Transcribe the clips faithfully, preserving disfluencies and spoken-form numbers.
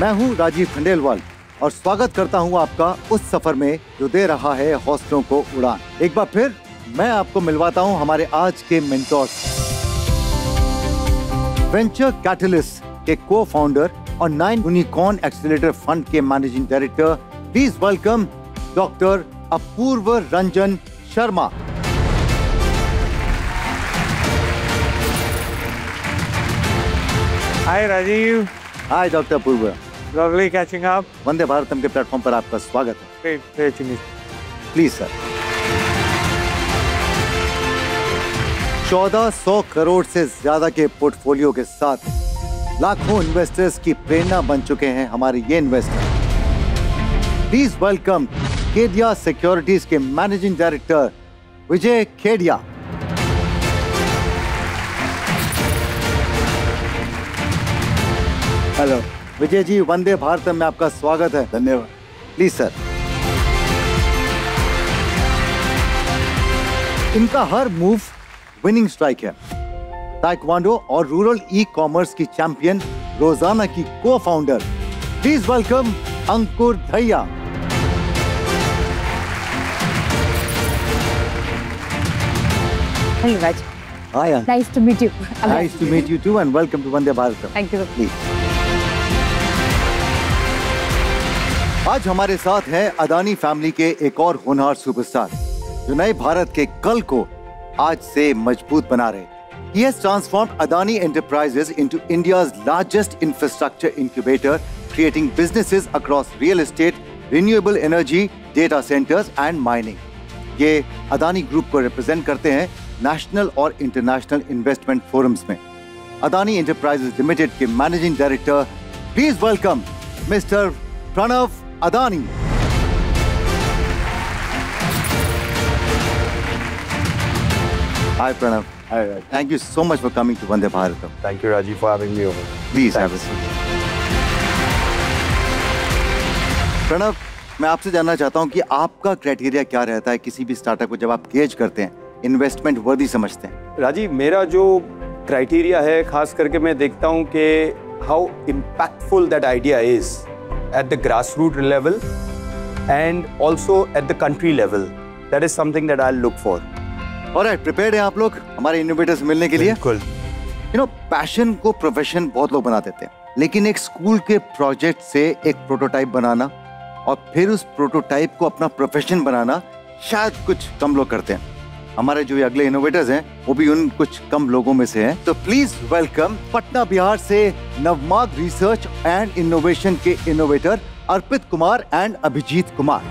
मैं हूं राजीव खंडेलवाल और स्वागत करता हूं आपका उस सफर में जो दे रहा है हौसलों को उड़ान। एक बार फिर मैं आपको मिलवाता हूं हमारे आज के मेंटोर्स, वेंचर कैटलिस्ट के को फाउंडर और नाइन यूनिकॉर्न एक्सीलरेटर फंड के managing director. Please welcome doctor Apoorva Ranjan Sharma. Hi Rajiv. Hi doctor Apoorva. Lovely catching up. वंदे भारतम के प्लेटफॉर्म पर आपका स्वागत है। Please sir. चौदह सौ करोड़ से ज्यादा के पोर्टफोलियो के साथ लाखों इन्वेस्टर्स की प्रेरणा बन चुके हैं हमारे ये investor. Please welcome Kedia securities के मैनेजिंग डायरेक्टर विजय केडिया। हेलो विजय जी, वंदे भारतम में आपका स्वागत है। धन्यवाद। Please sir. इनका हर मूव विनिंग स्ट्राइक है। ताइक्वांडो और रूरल ई कॉमर्स की चैंपियन रोजाना की को founder. Please welcome Ankur Dahiya. Hello, Raj. Hi. Nice to meet you. Nice to meet you too, and welcome to Vande Bharatam. Thank you. Please. आज हमारे साथ है अदानी फैमिली के एक और होनहार सुपरस्टार जो नए भारत के कल को आज से मजबूत बना रहे। He has transformed Adani Enterprises into India's largest infrastructure incubator, creating businesses across real estate, renewable energy, data centers and mining. ये अदानी ग्रुप को रिप्रेजेंट करते हैं नेशनल और इंटरनेशनल इन्वेस्टमेंट फोरम्स में। अदानी एंटरप्राइजेज लिमिटेड के managing director, please welcome mister Pranav Adani. Hi Pranav. Hi, Rajiv. Thank you so much for coming to Vande Bharatam. Thank you, Rajiv, for having me over. Please have a seat. Pranav, मैं आपसे जानना चाहता हूं कि आपका criteria क्या रहता है किसी भी स्टार्टअप को जब आप गेज करते हैं, इन्वेस्टमेंट वर्दी समझते हैं? राजीव, मेरा जो क्राइटेरिया है, खास करके मैं देखता हूँ कि how impactful that idea is at the grass root level and also at the country level. That is something that I look for. Alright, prepared हैं आप लोग हमारे इनोवेटर्स से मिलने के लिए? बिल्कुल। यू नो, पैशन को प्रोफेशन बहुत लोग बना देते हैं, लेकिन एक स्कूल के प्रोजेक्ट से एक प्रोटोटाइप बनाना और फिर उस प्रोटोटाइप को अपना प्रोफेशन बनाना शायद कुछ कम लोग करते हैं। हमारे जो अगले इनोवेटर्स हैं वो भी उन कुछ कम लोगों में से हैं। तो प्लीज वेलकम पटना बिहार से नवमार्ग रिसर्च एंड इनोवेशन के innovator Arpit Kumar and Abhijit Kumar.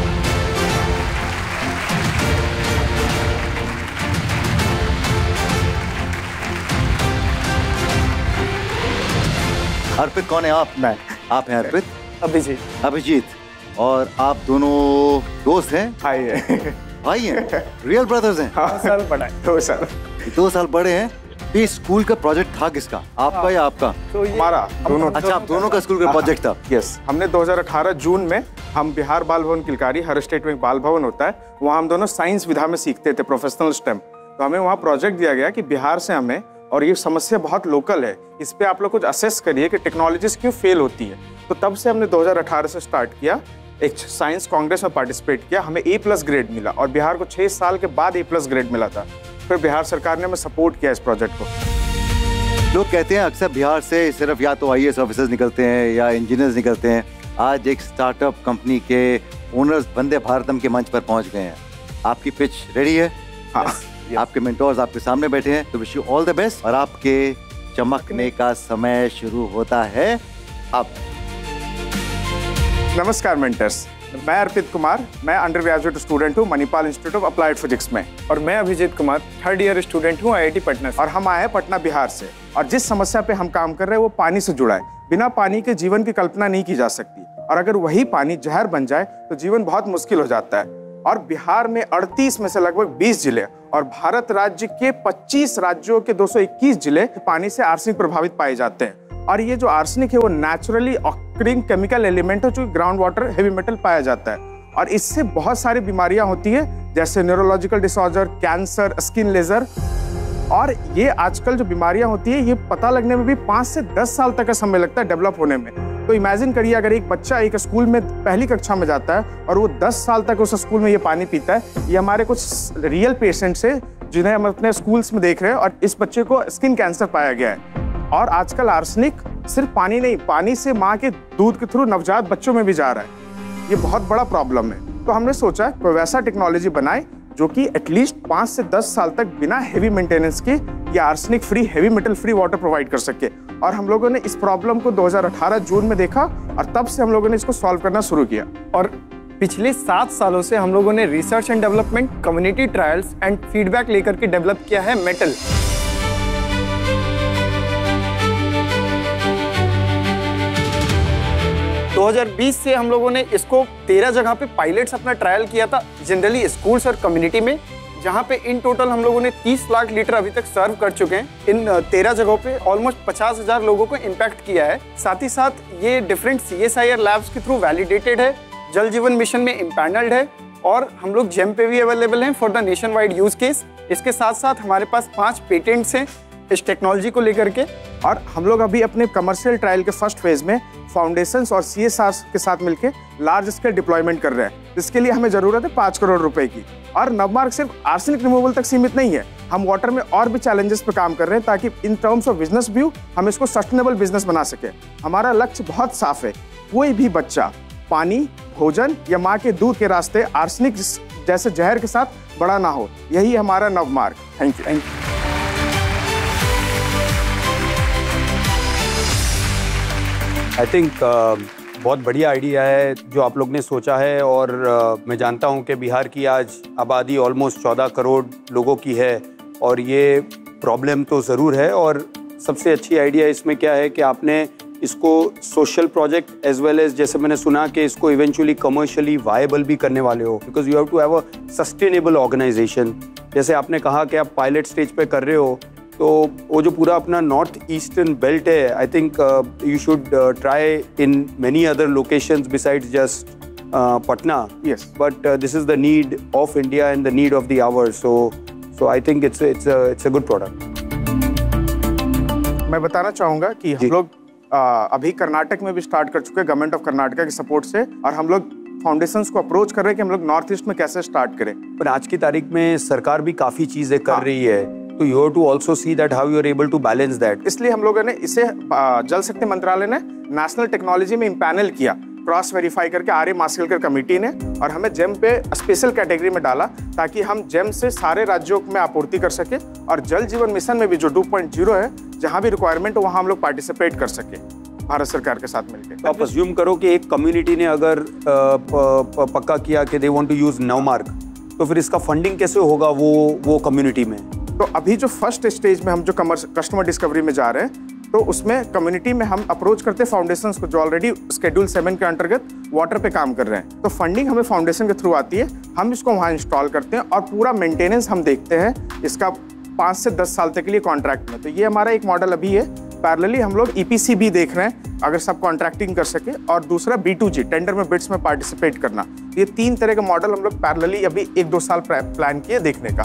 अर्पित कौन है? आप? मैं। आप हैं अर्पित? अभिजीत। अभिजीत। और आप दोनों दोस्त हैं? हाय है। भाई हैं? रियल ब्रदर्स हैं? हाँ, साल बड़ा है। दो साल। दो साल बड़े हैं। ये स्कूल का प्रोजेक्ट था किसका? आपका या आपका? तो हमारा दोनों। अच्छा, आप दोनों का स्कूल का प्रोजेक्ट था? यस, हमने दो हज़ार अठारह जून में हम बिहार बाल भवन किलकारी, हर स्टेट में एक बाल भवन होता है, वहाँ हम दोनों साइंस विधा में सीखते थे, प्रोफेशनल स्टेम। तो हमें वहाँ प्रोजेक्ट दिया गया कि बिहार से हमें, और ये समस्या बहुत लोकल है, इस पे आप लोग कुछ असेस करिए कि टेक्नोलॉजीज क्यों फेल होती है। तो तब से हमने दो हज़ार अठारह से स्टार्ट किया, एक साइंस कांग्रेस में पार्टिसिपेट किया, हमें ए प्लस ग्रेड मिला और बिहार को छः साल के बाद ए प्लस ग्रेड मिला था। फिर बिहार सरकार ने हमें सपोर्ट किया इस प्रोजेक्ट को। लोग कहते हैं अक्सर बिहार से सिर्फ या तो आई ए एस ऑफिसर्स निकलते हैं या इंजीनियर्स निकलते हैं। आज एक स्टार्टअप कंपनी के ओनर्स वंदे भारतम के मंच पर पहुंच गए हैं। आपकी पिच रेडी है? हाँ। yes. आपके मेंटोर्स आपके सामने बैठे हैं, तो wish you all the best और आपके चमकने का समय शुरू होता है अब। नमस्कार मेंटर्स, मैं अर्पित कुमार, मैं अंडर ग्रेजुएट स्टूडेंट हूँ Manipal institute of applied physics में। और मैं Abhijit Kumar, third year student हूँ आई आई टी पटना से। और हम आए पटना बिहार से, और जिस समस्या पे हम काम कर रहे हैं वो पानी से जुड़ा है। बिना पानी के जीवन की कल्पना नहीं की जा सकती, और अगर वही पानी जहर बन जाए तो जीवन बहुत मुश्किल हो जाता है। और बिहार में अड़तीस में से लगभग बीस जिले और भारत राज्य के पच्चीस राज्यों के दो सौ इक्कीस जिले पानी से आर्सेनिक प्रभावित पाए जाते हैं। और ये जो आर्सेनिक है वो नेचुरली ऑकरिंग केमिकल एलिमेंट है जो ग्राउंड वाटर हेवी मेटल पाया जाता है, और इससे बहुत सारी बीमारियां होती है जैसे neurological disorder, cancer, skin laser. और ये आजकल जो बीमारियां होती है ये पता लगने में भी पाँच से दस साल तक का समय लगता है डेवलप होने में। तो इमेजिन करिए अगर एक बच्चा एक स्कूल में पहली कक्षा में जाता है और वो दस साल तक उस स्कूल में ये पानी पीता है। ये हमारे कुछ रियल पेशेंट्स है जिन्हें हम अपने स्कूल्स में देख रहे हैं और इस बच्चे को स्किन कैंसर पाया गया है। और आजकल आर्सेनिक सिर्फ पानी नहीं, पानी से माँ के दूध के थ्रू नवजात बच्चों में भी जा रहा है। ये बहुत बड़ा प्रॉब्लम है। तो हमने सोचा कोई वैसा टेक्नोलॉजी बनाए जो कि एटलीस्ट पाँच से दस साल तक बिना हेवी मेंटेनेंस के ये arsenic free, heavy metal free water provide कर सके। और हम लोगों ने इस प्रॉब्लम को दो हज़ार अठारह जून में देखा और तब से हम लोगों ने इसको सॉल्व करना शुरू किया। और पिछले सात सालों से हम लोगों ने research and development, community trials and feedback लेकर के डेवलप किया है मेटल। दो हज़ार बीस से हम लोगों ने इसको तेरह जगह पे पायलट्स अपना ट्रायल किया था, जनरली स्कूल्स और कम्युनिटी में, जहाँ पे इन टोटल हम लोगों ने तीस लाख लीटर अभी तक सर्व कर चुके हैं। इन तेरह जगहों पे ऑलमोस्ट पचास हजार लोगों को इम्पैक्ट किया है। साथ ही साथ ये different C S I R labs के थ्रू वैलिडेटेड है, जल जीवन मिशन में इम्पैनल्ड है और हम लोग जेम पे भी अवेलेबल हैं for the nation wide use case. इसके साथ साथ हमारे पास पांच पेटेंट्स हैं इस टेक्नोलॉजी को लेकर के। और हम लोग अभी अपने कमर्शियल ट्रायल के फर्स्ट फेज में फाउंडेशंस और सी एस आर के साथ मिलकर लार्ज स्केल डिप्लॉयमेंट कर रहे हैं, जिसके लिए हमें जरूरत है पाँच करोड़ रुपए की। और नवमार्ग सिर्फ आर्सेनिक रिमूवल तक सीमित नहीं है, हम वाटर में और भी चैलेंजेस पे काम कर रहे हैं ताकि in terms of business view हम इसको सस्टेनेबल बिजनेस बना सके। हमारा लक्ष्य बहुत साफ है, कोई भी बच्चा पानी, भोजन या माँ के दूध के रास्ते आर्सेनिक जैसे जहर के साथ बड़ा ना हो। यही हमारा नवमार्ग। Thank you. Thank you. I think uh, बहुत बढ़िया आइडिया है जो आप लोग ने सोचा है। और uh, मैं जानता हूँ कि बिहार की आज आबादी ऑलमोस्ट चौदह करोड़ लोगों की है और ये प्रॉब्लम तो ज़रूर है। और सबसे अच्छी आइडिया इसमें क्या है कि आपने इसको social project as well as, जैसे मैंने सुना कि इसको इवेंचुअली कमर्शियली वायबल भी करने वाले हो, because you have to have a sustainable organisation. जैसे आपने कहा कि आप पायलट स्टेज पे कर रहे हो, तो वो जो पूरा अपना नॉर्थ ईस्टर्न बेल्ट है, I think you should try in many other locations besides just Patna. Yes. But this is the need of India and the need of the our, so so I think it's it's it's a good product. मैं बताना चाहूँगा कि हम लोग आ, अभी कर्नाटक में भी start कर चुके हैं गवर्नमेंट ऑफ कर्नाटका के सपोर्ट से। और हम लोग फाउंडेशंस को अप्रोच कर रहे हैं कि हम लोग नॉर्थ ईस्ट में कैसे स्टार्ट करें। पर आज की तारीख में सरकार भी काफ़ी चीज़ें कर हाँ. रही है, तो you have to also see that how you are able to balance that. इसलिए हम लोगों ने इसे जल शक्ति मंत्रालय ने नेशनल टेक्नोलॉजी में इम्पैनल किया, क्रॉस वेरीफाई करके आर्य मास्केलकर कमेटी ने, और हमें जेम पे स्पेशल कैटेगरी में डाला ताकि हम जेम से सारे राज्यों में आपूर्ति कर सके। और जल जीवन मिशन में भी जो टू पॉइंट ज़ीरो है, जहाँ भी रिक्वायरमेंट हो वहाँ हम लोग पार्टिसिपेट कर सके भारत सरकार के साथ मिलकर। तो आप अज्यूम करो कि एक कम्युनिटी ने अगर आ, प, प, पक्का किया कि दे वांट टू यूज नवमार्ग, तो फिर इसका फंडिंग कैसे होगा वो वो कम्युनिटी में? तो अभी जो फर्स्ट स्टेज में हम जो कस्टमर डिस्कवरी में जा रहे हैं, तो उसमें कम्युनिटी में हम अप्रोच करते हैं फाउंडेशंस को जो ऑलरेडी शेड्यूल सेवन के अंतर्गत वाटर पे काम कर रहे हैं। तो फंडिंग हमें फाउंडेशन के थ्रू आती है, हम इसको वहाँ इंस्टॉल करते हैं और पूरा मेंटेनेंस हम देखते हैं इसका पाँच से दस साल तक के लिए कॉन्ट्रैक्ट में। तो ये हमारा एक मॉडल अभी है। पैरेलली हम लोग ई पी सी भी देख रहे हैं अगर सब कॉन्ट्रैक्टिंग कर सके, और दूसरा बी टू जी टेंडर में बिड्स में पार्टिसिपेट करना। ये तीन तरह का मॉडल हम लोग पैरेलली अभी एक दो साल प्लान किए देखने का।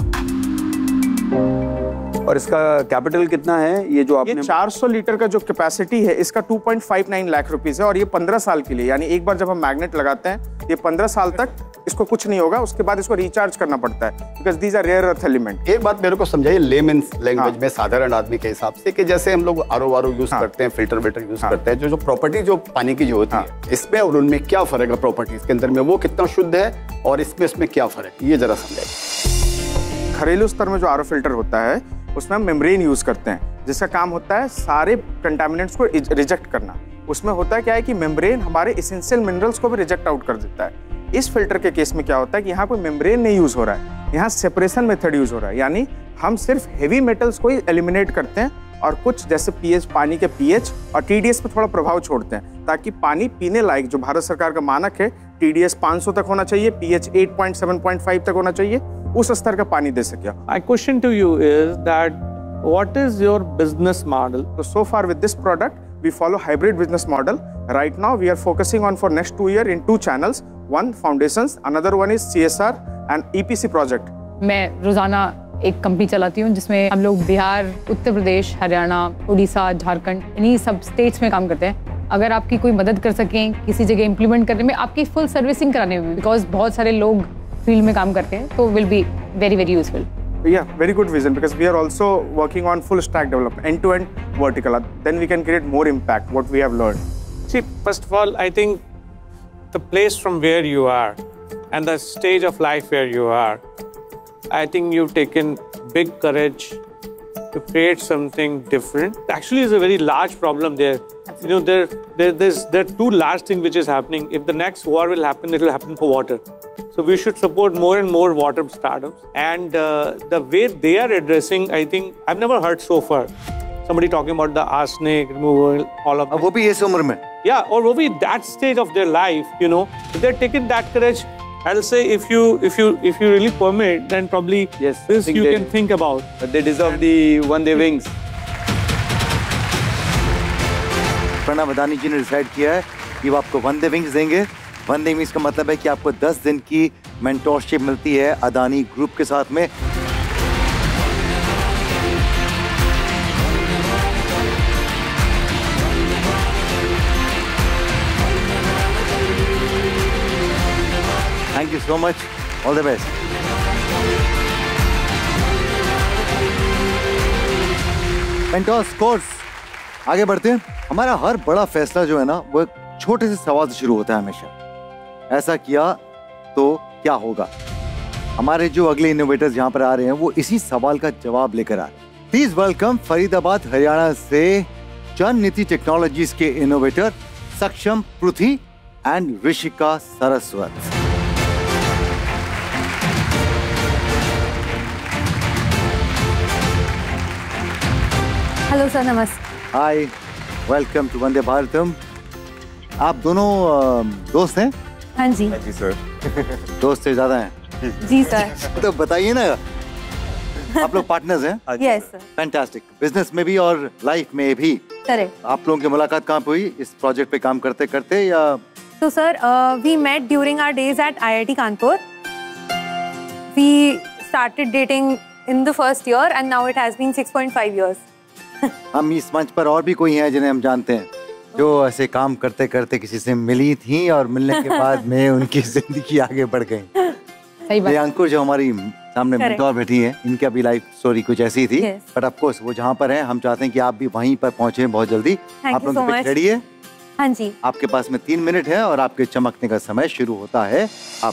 और इसका कैपिटल कितना है? ये जो आपने ये चार सौ लीटर का जो कैपेसिटी है इसका two point five nine lakh rupees है, और ये पंद्रह साल के लिए, यानी एक बार जब हम मैग्नेट लगाते हैं ये पंद्रह साल तक इसको कुछ नहीं होगा, उसके बाद इसको रिचार्ज करना पड़ता है because these are rare earth element. एक बात मेरे को समझाइए लेमन्स लैंग्वेज में, साधारण आदमी के हिसाब से, कि जैसे हम लोग R O R O use करते हैं, फिल्टर वेल्टर यूज करते हैं, जो जो प्रॉपर्टी जो पानी की जो होती है इसमें और उनमें क्या फर्क है? प्रॉपर्टीज के अंदर में वो कितना शुद्ध है और इसमें इसमें क्या फर्क है, ये जरा समझाइए। घरेलू स्तर में जो आर ओ फिल्टर होता है उसमें हम मेम्ब्रेन यूज करते हैं, जिसका काम होता है सारे कंटामिनेंट्स को रिजेक्ट करना। उसमें होता क्या है कि मेम्ब्रेन हमारे एसेंशियल मिनरल्स को भी रिजेक्ट आउट कर देता है। इस फिल्टर के केस में क्या होता है कि यहाँ कोई मेम्ब्रेन नहीं यूज हो रहा है, यहाँ सेपरेशन मेथड यूज हो रहा है, यानी हम सिर्फ हेवी मेटल्स को ही एलिमिनेट करते हैं और कुछ जैसे पीएच, पानी के पीएच और टीडीएस पे थोड़ा प्रभाव छोड़ते हैं, ताकि पानी पीने लायक, जो भारत सरकार का मानक है टीडीएस पाँच सौ तक होना चाहिए, पीएच आठ पॉइंट सात पॉइंट पाँच तक होना चाहिए, उस स्तर का पानी दे सके। My question to you is that what is your business model? So, so far with this product, we follow hybrid business model. Right now, we are focusing on for next two year in two channels. One foundations, another one is C S R and E P C project. मैं रोजाना एक company चलाती हूँ जिसमें हम लोग बिहार, उत्तर प्रदेश, हरियाणा, उड़ीसा, झारखंड, इन्हीं सब स्टेट्स में काम करते हैं। अगर आपकी कोई मदद कर सकें किसी जगह इम्प्लीमेंट करने में, आपकी फुल सर्विसिंग कराने में, बिकॉज बहुत सारे लोग फील्ड में काम करते हैं, तो will be very very useful. Yeah, very good vision, because we are also working on full stack development, end to end vertical. Then we can create more impact, what we have learned. See, first of all, I think the place from where you are and the stage of life where you are, I think you've taken big courage to create something different. Actually, it's a very large problem there. You know, there, there, there's, there are two large things which is happening. If the next war will happen, it will happen for water. So we should support more and more water startups. And uh, the way they are addressing, I think, I've never heard so far somebody talking about the arsenic removal, all of that. वो भी इस उम्र में? Yeah, or वो भी that stage of their life, you know. If they're taking that courage, I'll say if you if you if you really permit, then probably yes, this you they, can think about. But they deserve the Vande wings. Pranav Adani जी ने decide किया है कि वो आपको वंदे wings देंगे। वंदे wings का मतलब है कि आपको दस दिन की मेंटोरशिप मिलती है अदानी ग्रुप के साथ में। Thank you so much, all the best. Mentors course आगे बढ़ते हैं। हमारा हर बड़ा फैसला जो है ना, वो एक छोटे से सवाल से शुरू होता है हमेशा। ऐसा किया तो क्या होगा? हमारे जो अगले इनोवेटर्स यहाँ पर आ रहे हैं, वो इसी सवाल का जवाब लेकर आ रहे हैं। प्लीज वेलकम फरीदाबाद हरियाणा से जन नीति टेक्नोलॉजीज के इनोवेटर सक्षम पृथ्वी and Rishika Saraswat. Hello sir, नमस्ते। हाय, वेलकम टू वंदे भारतम। आप दोनों दोस्त हैं? हाँ जी। जी सर। दोस्त से ज्यादा हैं? जी सर। तो बताइए ना, आप लोग पार्टनर्स हैं? Yes sir. फैंटास्टिक। बिजनेस में भी और लाइफ में भी? करेक्ट। आप लोगों की मुलाकात कहाँ पे हुई? इस प्रोजेक्ट पे काम करते करते या? तो sir, we met during our days at I I T Kanpur. We started dating in the first year and now it has been six point five years. हम इस मंच पर और भी कोई हैं जिन्हें हम जानते हैं जो ऐसे काम करते करते किसी से मिली थी और मिलने के बाद में उनकी जिंदगी आगे बढ़ गई। सही बात। अंकुर जो हमारी सामने मेंटोर बैठी है, इनकी अभी लाइफ स्टोरी कुछ ऐसी थी, बट ऑफ कोर्स वो जहाँ पर हैं, हम चाहते हैं कि आप भी वहीं पर पहुंचे बहुत जल्दी। आप लोग रेडी है? हाँ जी। आपके पास में तीन मिनट है और आपके चमकने का समय शुरू होता है अब।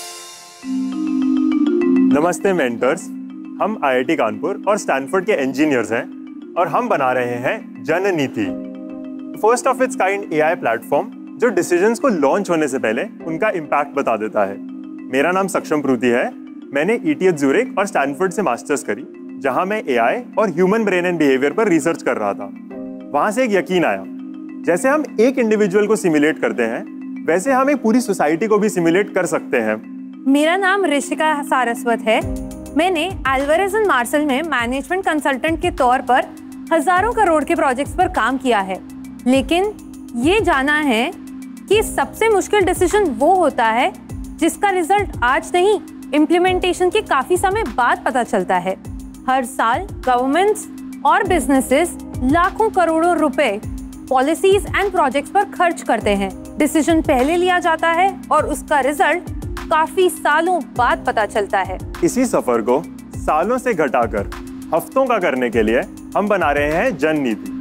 नमस्ते मेंटर्स, हम आई आई टी कानपुर और स्टैनफोर्ड के इंजीनियर्स हैं और हम बना रहे हैं जन नीति, first of its kind A I platform जो डिसीजंस को लॉन्च होने से पहले उनका इम्पैक्ट बता देता है। मेरा नाम सक्षम पृथ्वी है। मैंने ई टी एच ज़ूरिक और स्टैनफोर्ड से मास्टर्स करी, जहां मैं ए आई और ह्यूमन ब्रेन एंड बिहेवियर पर रिसर्च कर रहा था। वहां से एक यकीन आया, जैसे हम एक इंडिविजुअल को सिमुलेट करते हैं, वैसे हम एक पूरी सोसाइटी को भी सिमुलेट कर सकते हैं। मेरा नाम ऋषिका सारस्वत है। मैंने एल्वारेज एंड मार्शल में मैनेजमेंट कंसल्टेंट के तौर पर हजारों करोड़ के प्रोजेक्ट्स पर काम किया है, लेकिन ये जाना है कि सबसे मुश्किल डिसीजन वो होता है जिसका रिजल्ट आज नहीं, इम्प्लीमेंटेशन के काफी समय बाद पता चलता है। हर साल गवर्नमेंट्स और बिजनेसेस लाखों करोड़ों रुपए पॉलिसीज एंड प्रोजेक्ट्स पर खर्च करते हैं। डिसीजन पहले लिया जाता है और उसका रिजल्ट काफी सालों बाद पता चलता है। इसी सफर को सालों से घटाकर हफ्तों का करने के लिए हम बना रहे हैं जन नीति।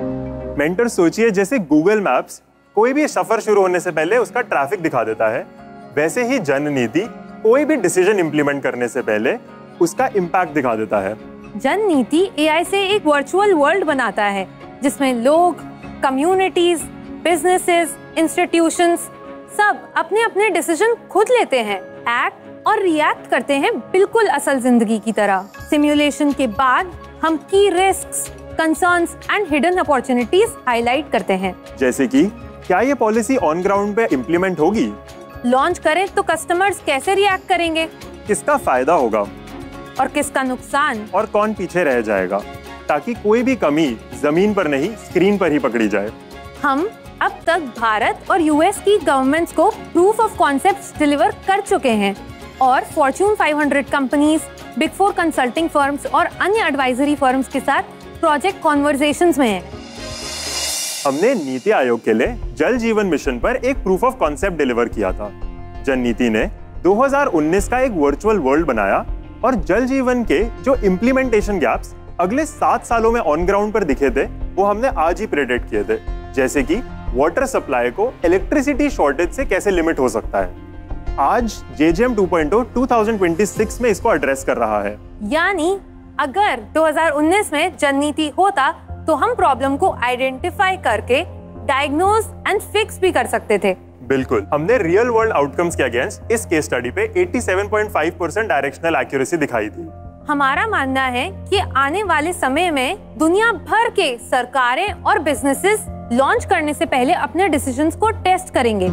मेंटर सोचिए, जैसे गूगल मैप्स कोई भी सफर शुरू होने से पहले उसका ट्रैफिक दिखा देता है, वैसे ही जन नीति कोई भी डिसीजन इंप्लीमेंट करने से पहले उसका इम्पैक्ट दिखा देता है। जन नीति ए आई से एक वर्चुअल वर्ल्ड बनाता है जिसमें लोग, कम्युनिटीज, बिजनेसेस, इंस्टीट्यूशंस सब अपने अपने डिसीजन खुद लेते हैं, एक्ट और रिएक्ट करते हैं बिल्कुल असल जिंदगी की तरह। सिमुलेशन के बाद हम की risks, concerns and hidden opportunities highlight करते हैं। जैसे कि क्या ये पॉलिसी ऑन ग्राउंड पे इम्प्लीमेंट होगी? लॉन्च करें तो कस्टमर्स कैसे रिएक्ट करेंगे? किसका फायदा होगा और किसका नुकसान? और कौन पीछे रह जाएगा, ताकि कोई भी कमी जमीन पर नहीं स्क्रीन पर ही पकड़ी जाए। हम अब तक भारत और यू एस की गवर्नमेंट्स को प्रूफ ऑफ कॉन्सेप्ट्स डिलीवर कर चुके हैं और Fortune five hundred companies, big four consulting firms और अन्य एडवाइजरी फर्म्स के साथ प्रोजेक्ट कॉन्वर्सेशंस में हैं। हमने नीति आयोग के लिए जल जीवन मिशन पर एक प्रूफ ऑफ कॉन्सेप्ट डिलीवर किया था। जन नीति ने दो हज़ार उन्नीस का एक वर्चुअल वर्ल्ड बनाया और जल जीवन के जो इम्प्लीमेंटेशन गैप्स अगले सात सालों में ऑन ग्राउंड पर दिखे थे वो हमने आज ही प्रेडिक्ट किए थे, जैसे कि वाटर सप्लाई को इलेक्ट्रिसिटी शॉर्टेज से कैसे लिमिट हो सकता है। आज जे जे एम टू पॉइंट ओ दो हज़ार छब्बीस में इसको एड्रेस कर रहा है। यानी अगर दो हज़ार उन्नीस में जन नीति होता तो हम प्रॉब्लम को आइडेंटिफाई करके डायग्नोज एंड फिक्स भी कर सकते थे। बिल्कुल, हमने रियल वर्ल्ड आउटकम्स के अगेंस्ट इस केस स्टडी पे सत्तासी पॉइंट पाँच परसेंट डायरेक्शनल एक्यूरेसी दिखाई थी। हमारा मानना है कि आने वाले समय में दुनिया भर के सरकारें और बिजनेसेस लॉन्च करने से पहले अपने डिसीजंस को टेस्ट करेंगे,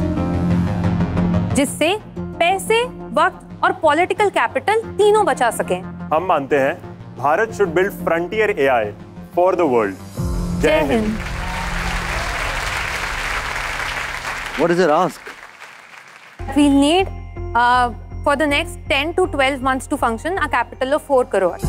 जिससे पैसे, वक्त और पॉलिटिकल कैपिटल तीनों बचा सकें। हम मानते हैं Bharat should build frontier AI for the world. जय Hind. What is your ask? We'll need uh, for the next ten to twelve months to function a capital of four crores.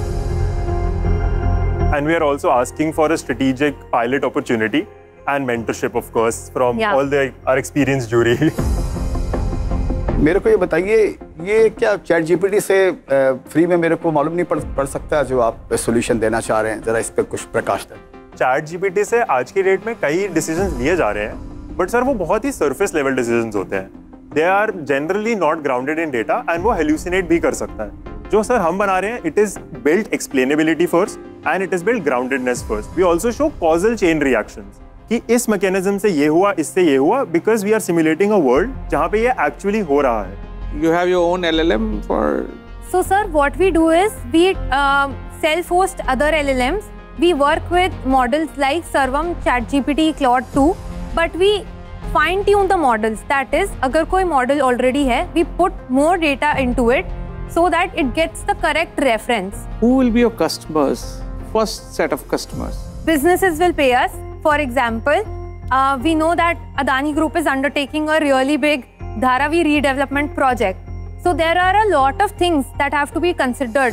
And we are also asking for a strategic pilot opportunity and mentorship, of course, from Yeah. all the our experienced jury. मेरे को ये बताइए, ये क्या chat GPT से free में मेरे को मालूम नहीं पड़ पड़ सकता जो आप सोल्यूशन देना चाह रहे हैं? जरा इस पर कुछ प्रकाश दें। चैट जीपीटी से आज की डेट में कई डिसीजंस लिए जा रहे हैं, बट सर वो बहुत ही सरफेस लेवल डिसीजंस होते हैं। They are generally not grounded in data and वो हेल्यूसिनेट भी कर सकता है। जो सर हम बना रहे हैं, it is build एक्सप्लेनेबिलिटी first and it is build groundedness first. We also show causal chain reactions कि इस मैकेनिज्म से ये हुआ, इससे ये हुआ, because we are simulating a world जहाँ पे ये एक्चुअली हो रहा है। You have your own L L M for... So sir, what we do is we uh, self-host other L L Ms. We work with models like Sarvam, ChatGPT, Claude two, but we fine-tune the models. That is, अगर कोई model already है, we put more data into it so that it gets the correct reference. Who will be your customers? First set of customers. Businesses will pay us. For example, uh, we know that Adani Group is undertaking a really big Dharavi redevelopment project. So there are a lot of things that have to be considered.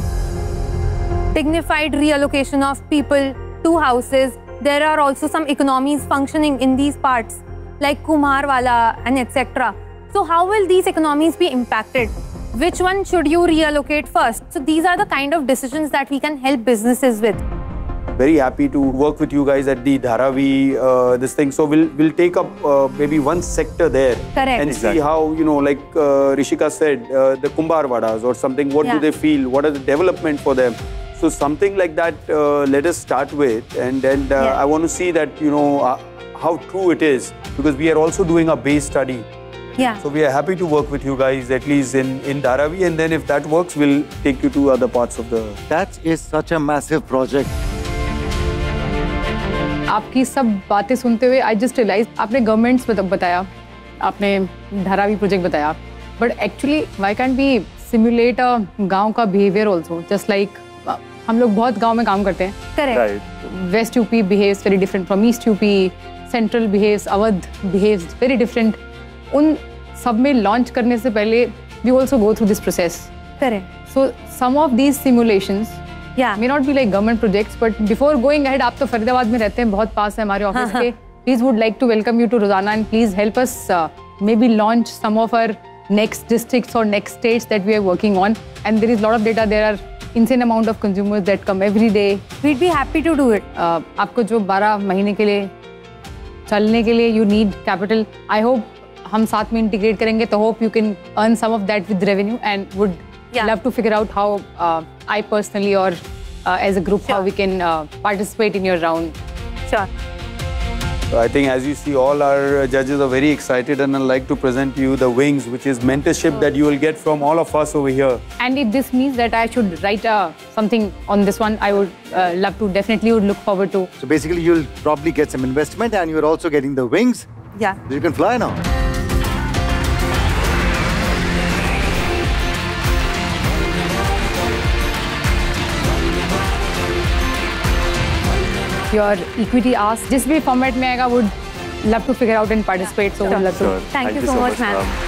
Dignified reallocation of people to houses. There are also some economies functioning in these parts, like Kumarwala and et cetera. So how will these economies be impacted? Which one should you reallocate first? So these are the kind of decisions that we can help businesses with. Very happy to work with you guys at the Dharavi uh, this thing. So we'll we'll take up uh, maybe one sector there. Correct. And Exactly. see how, you know, like uh, Rishika said, uh, the Kumbharwadas or something. What Yeah. do they feel? What are the development for them? So something like that. Uh, let us start with, and then uh, Yeah. I want to see that, you know, uh, how true it is, because we are also doing a base study. Yeah. So we are happy to work with you guys at least in in Dharavi, and then if that works, we'll take you to other parts of the. That is such a massive project. आपकी सब बातें सुनते हुए I just realise आपने governments बताया, आपने Dharavi project बताया, but actually why can't B simulate अ गांव का बिहेवियर ऑल्सो, जस्ट लाइक हम लोग बहुत गांव में काम करते हैं। Correct. Right. West UP behaves very different from east UP, central behaves, Awadh behaves very different. उन सब में लॉन्च करने से पहले we also go through this process. Correct. So some of these simulations Yeah. may not be like government projects, but before going ahead, आप तो फरीदाबाद में रहते हैं, बहुत पास है हमारे ऑफिस के। Please would like to welcome you to Rosanna and please help us uh, maybe launch some of our next districts or next states that we are working on. And there is a lot of data. There are insane amount of consumers that come every day. We'd be happy to do it. Uh, आपको जो बारह महीने के लिए चलने के लिए you need capital. I hope हम साथ में integrate करेंगे तो hope you can earn some of that with revenue and would Yeah. love to figure out how uh, I personally or uh, as a group Sure. how we can uh, participate in your round. Sure. So I think, as you see, all our judges are very excited, and I'd like to present to you the Wings, which is mentorship that you will get from all of us over here. And if this means that I should write uh, something on this one, I would uh, love to, definitely would look forward to. So basically, you'll probably get some investment and you're also getting the wings. Yeah. You can fly now. Your equity ask, जिस भी format में आएगा, would love to figure out and participate. So Sure. would love to. Sure. Thank you so much, ma'am.